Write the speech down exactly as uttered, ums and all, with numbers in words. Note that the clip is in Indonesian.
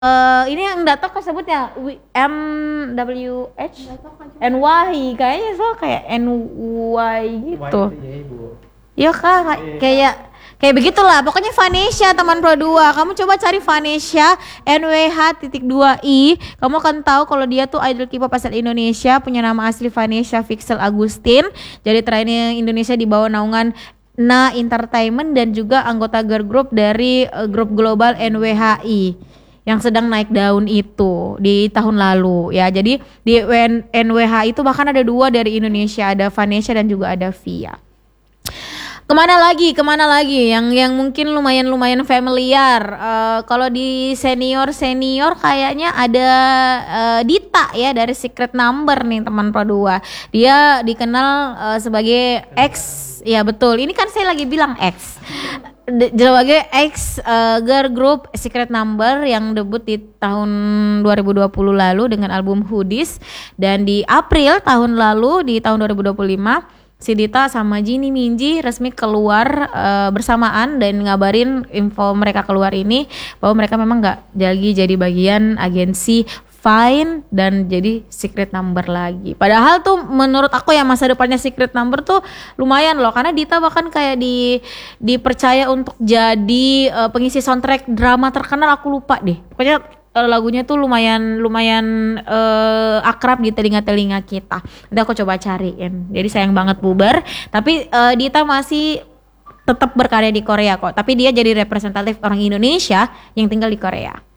Uh, ini yang data kan sebutnya M W H N Y kayaknya so kayak N Y gitu. Iya kak, kayak kayak begitulah. Pokoknya Vanesha teman Pro dua. Kamu coba cari Vanesha N W H titik dua I. Kamu akan tahu kalau dia tuh idol K-pop asal Indonesia, punya nama asli Vanesha Vixel Agustin. Jadi terakhir Indonesia di bawah naungan Na Entertainment dan juga anggota girl group dari uh, grup global N W H I yang sedang naik daun itu di tahun lalu ya. Jadi di N W H itu bahkan ada dua dari Indonesia, ada Vanesha dan juga ada Via. Kemana lagi? Kemana lagi? Yang yang mungkin lumayan lumayan familiar. Uh, kalau di senior senior kayaknya ada uh, Dita ya dari Secret Number nih teman Pro dua. Dia dikenal uh, sebagai X. Ya betul. Ini kan saya lagi bilang X. Sebagai ex uh, girl group Secret Number yang debut di tahun dua ribu dua puluh lalu dengan album Hoodies, dan di April tahun lalu di tahun dua ribu dua puluh lima si Dita sama Jinny Minji resmi keluar uh, bersamaan dan ngabarin info mereka keluar ini bahwa mereka memang nggak lagi jadi bagian agensi Fine dan jadi Secret Number lagi. Padahal tuh menurut aku ya masa depannya Secret Number tuh lumayan loh, karena Dita bahkan kayak di dipercaya untuk jadi uh, pengisi soundtrack drama terkenal, aku lupa deh. Pokoknya uh, lagunya tuh lumayan lumayan uh, akrab di telinga-telinga kita. Nanti aku coba cariin. Jadi sayang banget bubar, tapi uh, Dita masih tetap berkarya di Korea kok. Tapi dia jadi representatif orang Indonesia yang tinggal di Korea.